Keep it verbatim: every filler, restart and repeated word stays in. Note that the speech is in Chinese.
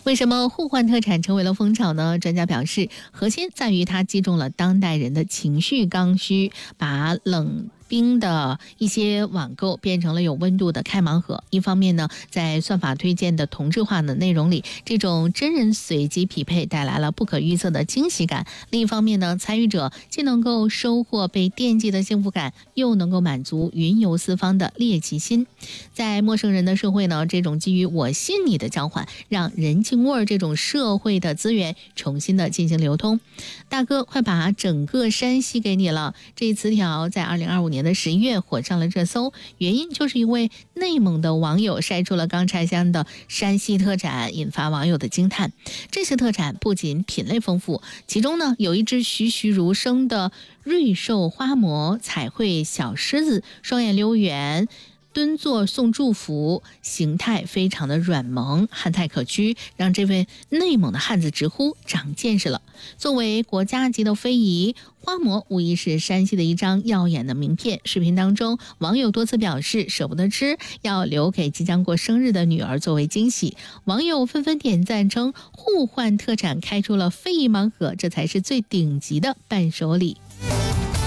为什么互换特产成为了风潮呢？专家表示，核心在于它击中了当代人的情绪刚需，把冷冰的一些网购变成了有温度的开盲盒。一方面呢，在算法推荐的同质化的内容里，这种真人随机匹配带来了不可预测的惊喜感；另一方面呢，参与者既能够收获被惦记的幸福感，又能够满足云游四方的猎奇心。在陌生人的社会呢，这种基于我信你的交换，让人情味这种社会的资源重新的进行流通。大哥，快把整个山西给你了！这一词条在二零二五年的十一月火上了热搜，原因就是一位内蒙的网友晒出了刚拆箱的山西特产，引发网友的惊叹。这些特产不仅品类丰富，其中呢有一只栩栩如生的瑞兽花魔彩绘小狮子，双眼溜圆，蹲坐送祝福，形态非常的软萌，憨态可掬，让这位内蒙的汉子直呼长见识了。作为国家级的非遗，花魔无疑是山西的一张耀眼的名片。视频当中，网友多次表示舍不得吃，要留给即将过生日的女儿作为惊喜。网友纷纷点赞称，互换特产开出了非遗盲盒，这才是最顶级的伴手礼。